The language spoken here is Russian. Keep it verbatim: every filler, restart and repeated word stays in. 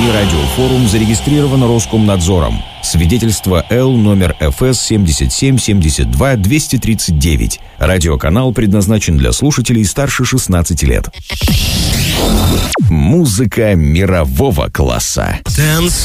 Внутренний радиофорум зарегистрирован Роскомнадзором. Свидетельство Л номер эф эс семь семь семь два два три девять. Радиоканал предназначен для слушателей старше шестнадцати лет. Музыка мирового класса. Dance